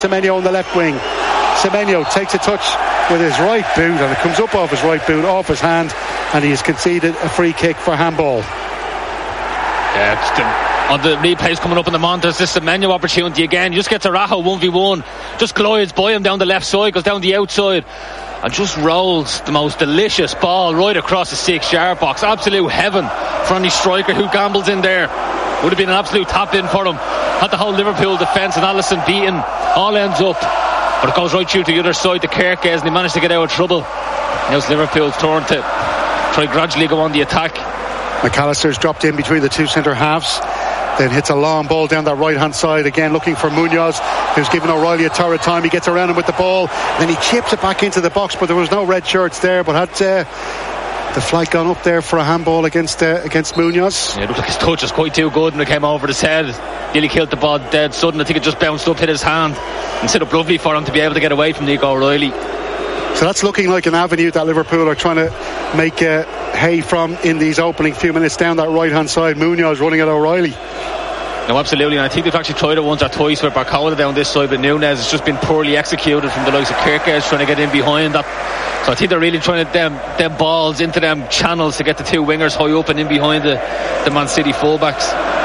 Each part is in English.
Semenyo on the left wing. Semenyo takes a touch with his right boot and it comes up off his right boot, off his hand, and he has conceded a free kick for handball. Yeah, on the replays coming up in the monitors, this Semenyo opportunity again. He just gets a Raho 1v1, just glides by him down the left side, goes down the outside and just rolls the most delicious ball right across the 6-yard box. Absolute heaven for any striker who gambles in there. Would have been an absolute tap in for him. Had the whole Liverpool defence and Alisson beaten. All ends up, but it goes right through to the other side to Kerkez, and he managed to get out of trouble. Now it's Liverpool's turn to try gradually go on the attack. McAllister's dropped in between the two centre halves, then hits a long ball down that right hand side again, looking for Munoz, who's given O'Reilly a torrid time. He gets around him with the ball, then he chips it back into the box, but there was no red shirts there. But had the flag gone up there for a handball against Munoz? Yeah, it looked like his touch was quite too good and it came over his head. Nearly killed the ball dead sudden. I think it just bounced up, hit his hand, and set up lovely for him to be able to get away from Nico O'Reilly. So that's looking like an avenue that Liverpool are trying to make hay from in these opening few minutes down that right hand side. Munoz running at O'Reilly. No, absolutely, and I think they've actually tried it once or twice with Barcola down this side, but Nunez has just been poorly executed from the likes of Kerkez trying to get in behind that. So I think they're really trying to them balls into them channels to get the two wingers high up and in behind the Man City fullbacks.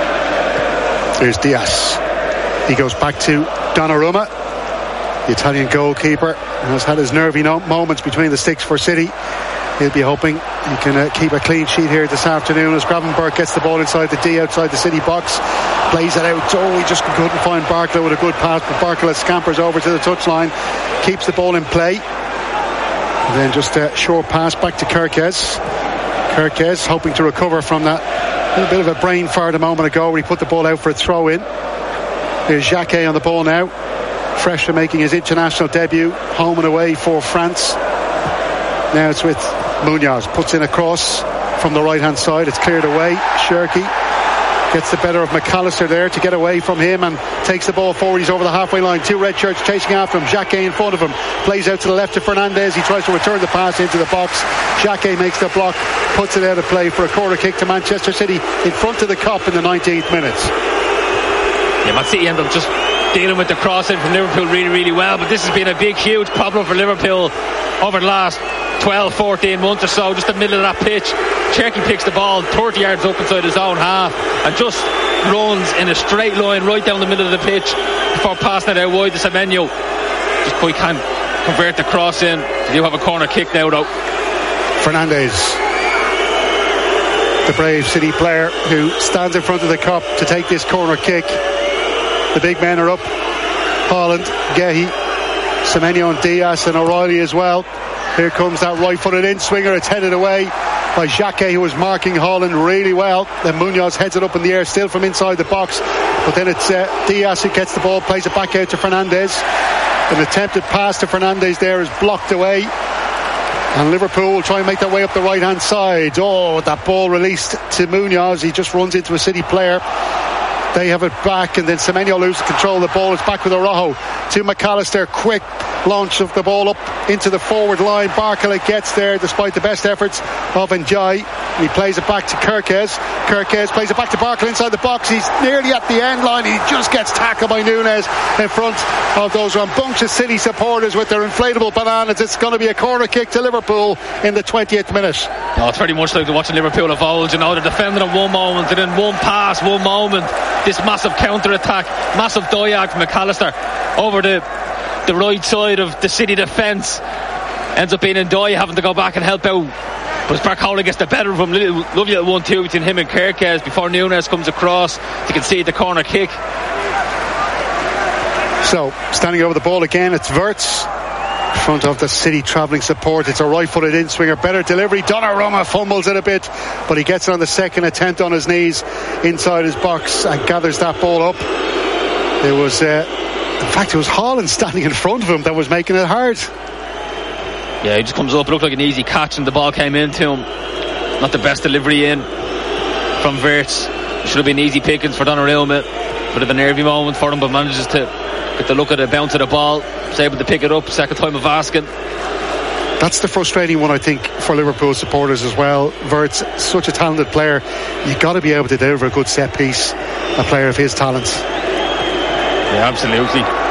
There's Diaz. He goes back to Donnarumma, the Italian goalkeeper, and has had his nervy moments between the sticks for City. He'll be hoping he can keep a clean sheet here this afternoon as Gravenberch gets the ball inside the D outside the City box, plays it out. He just couldn't find Barkla with a good pass, but Barkla scampers over to the touchline, keeps the ball in play, and then just a short pass back to Kerkez. Kerkez hoping to recover from that little bit of a brain fart a moment ago where he put the ball out for a throw in. Here's Jacquet on the ball now, fresh from making his international debut, home and away for France. Now it's with Munoz, puts in a cross from the right hand side, it's cleared away. Cherki gets the better of McAllister there to get away from him and takes the ball forward. He's over the halfway line, two red shirts chasing after him. Jacquet in front of him, plays out to the left to Fernandez. He tries to return the pass into the box. Jacquet makes the block, puts it out of play for a corner kick to Manchester City in front of the Kop in the 19th minute. Yeah, Man City end up just dealing with the crossing from Liverpool really, really well, but this has been a big, huge problem for Liverpool over the last 12-14 months or so. Just the middle of that pitch, Cherki picks the ball 30 yards up inside his own half and just runs in a straight line right down the middle of the pitch before passing it out wide to Semenyo. Just quite can't convert the cross in. They do have a corner kick now though. Fernandez, the brave City player who stands in front of the Kop to take this corner kick. The big men are up. Haaland, Gehi, Semenyo and Diaz and O'Reilly as well. Here comes that right-footed in-swinger. It's headed away by Jacquet, who was marking Haaland really well. Then Munoz heads it up in the air, still from inside the box. But then it's Diaz who gets the ball, plays it back out to Fernandez. An attempted pass to Fernandez there is blocked away. And Liverpool will try and make their way up the right-hand side. That ball released to Munoz. He just runs into a City player. They have it back, and then Semenyo loses control of the ball. It's back with Araujo to McAllister. Quick launch of the ball up into the forward line. Barkla gets there despite the best efforts of Ndiaye. He plays it back to Kerkez. Kerkez plays it back to Barkla inside the box. He's nearly at the end line. He just gets tackled by Nunez in front of those rambunctious City supporters with their inflatable bananas. It's going to be a corner kick to Liverpool in the 20th minute. Oh, it's very much like watching Liverpool evolve. You know, they're defending at one moment and then one pass, one moment. This massive counter-attack, massive diag from McAllister over the right side of the City defence. Ends up being Ndiaye having to go back and help out, but Barcola gets the better of him. Lovely little 1-2 between him and Kerkez before Nunez comes across to concede the corner kick. So standing over the ball again, it's Wirtz in front of the City travelling support. It's a right-footed in-swinger, better delivery. Donnarumma fumbles it a bit, but he gets it on the second attempt on his knees inside his box and gathers that ball up. It was in fact, it was Haaland standing in front of him that was making it hard. Yeah, he just comes up. It looked like an easy catch and the ball came into him. Not the best delivery in from Wirtz. It should have been easy pickings for Donnarumma. Bit of a nervy moment for him, but manages to get the look at the bounce of the ball. Was able to pick it up. Second time of asking. That's the frustrating one, I think, for Liverpool supporters as well. Wirtz, such a talented player. You've got to be able to deliver a good set piece, a player of his talents. Yeah, absolutely.